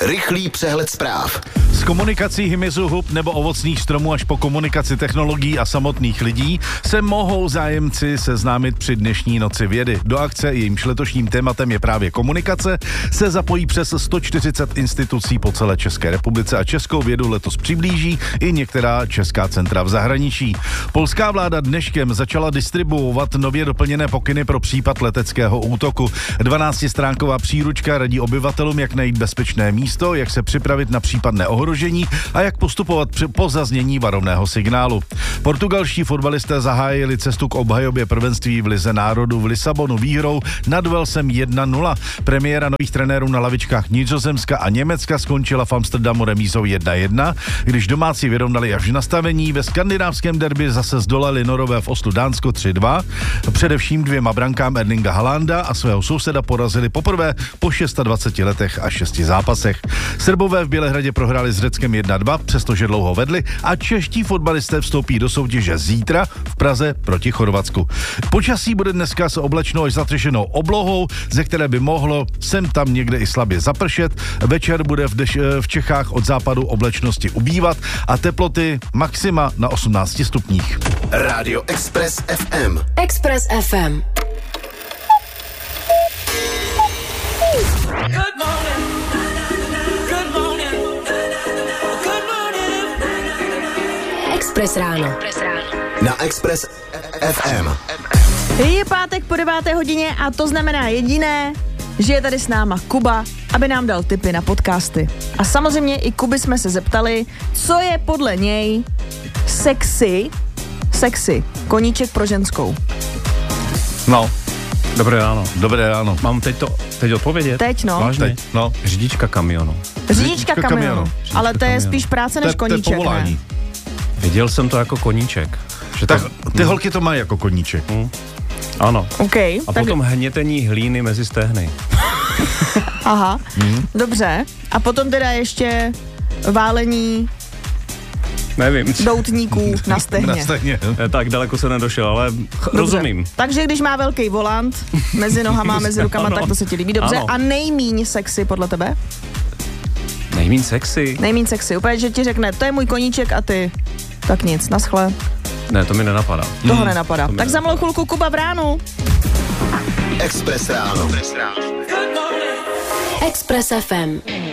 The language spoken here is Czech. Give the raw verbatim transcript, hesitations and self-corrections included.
Rychlý přehled zpráv. Z komunikací hmyzu, hub nebo ovocných stromů až po komunikaci technologií a samotných lidí se mohou zájemci seznámit při dnešní noci vědy. Do akce, jejímž letošním tématem je právě komunikace, se zapojí přes sto čtyřicet institucí po celé České republice a českou vědu letos přiblíží i některá česká centra v zahraničí. Polská vláda dneškem začala distribuovat nově doplněné pokyny pro případ leteckého útoku. dvanáctistránková příručka radí obyvatelům, jak najít bezpečné místo, jak se připravit na případné ohrožení a jak postupovat po zaznění varovného signálu. Portugalští fotbalisté zahájili cestu k obhajobě prvenství v Lize národů v Lisabonu výhrou nad Walesem jedna nula. Premiéra nových trenérů na lavičkách Nizozemska a Německa skončila v Amsterdamu remízou jedna jedna, když domácí vyrovnali až v nastavení. Ve skandinávském derby zase zdolali Norové v Oslu Dánsko tři dva. Především dvěma brankám Erlinga Haalanda a svého souseda porazili poprvé po dvaceti šesti letech a šesti zápasech. Srbové v Bělehradě prohráli s Řeckem jedna dva, přestože dlouho vedli, a čeští fotbalisté vstoupí do soutěže zítra v Praze proti Chorvatsku. Počasí bude dneska s oblačnou až zatřešenou oblohou, ze které by mohlo sem tam někde i slabě zapršet. Večer bude v, deš- v Čechách od západu oblačnosti ubývat a teploty maxima na osmnácti stupních. Rádio Express F M. Express F M. Good morning. Good morning. Good morning. Express ráno. Na Express F M. Je pátek po deváté hodině a to znamená jediné, že je tady s náma Kuba, aby nám dal tipy na podcasty. A samozřejmě i Kuby jsme se zeptali, co je podle něj sexy, sexy, koníček pro ženskou. No, Dobré ráno. dobré ráno. Mám teď to, teď odpovědět? Teď, no. Vážně? Teď, no. Řidička kamionu. Řidička kamionu. kamionu. Ale to je kamionu. spíš práce To než je- to je koníček, povolání. ne? Viděl jsem to jako koníček. Že Tak to, ty holky to mají jako koníček. ano. OK, A tak, potom hnětení hlíny mezi stehny. aha, dobře. A potom teda ještě válení Nevím. doutníků na Na stehně. stehně. Ne, tak daleko se nedošel, ale ch- Dobře. rozumím. Takže když má velký volant mezi nohama, mezi rukama, Ano. tak to se ti líbí. Dobře. Ano. A nejmíň sexy podle tebe? Nejmín sexy. Nejmíň sexy. Úplně, že ti řekne, to je můj koníček a ty tak nic, naschle. Ne, to mi nenapadá. Toho nenapadá. to mi Tak za malou chvilku Kuba v ránu. Express ráno. Express F M.